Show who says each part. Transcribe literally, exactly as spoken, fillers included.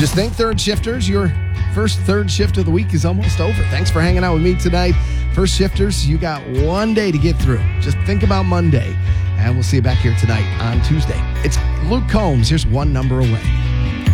Speaker 1: Just think, third shifters, your first third shift of the week is almost over. Thanks for hanging out with me tonight. First shifters, you got one day to get through. Just think about Monday, and we'll see you back here tonight on Tuesday. It's Luke Combs. Here's One Number Away.